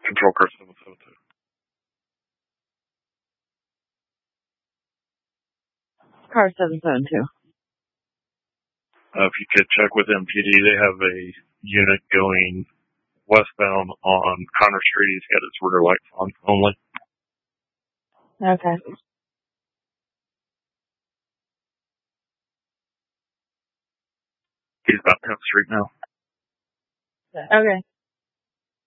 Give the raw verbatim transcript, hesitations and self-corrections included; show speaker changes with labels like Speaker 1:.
Speaker 1: Control car seven seven two.
Speaker 2: Car seven seven two.
Speaker 1: Uh, if you could check with M P D, they have a unit going westbound on Connor Street. He's got his rear lights on only.
Speaker 2: Okay.
Speaker 1: He's about tenth Street now.
Speaker 2: Okay.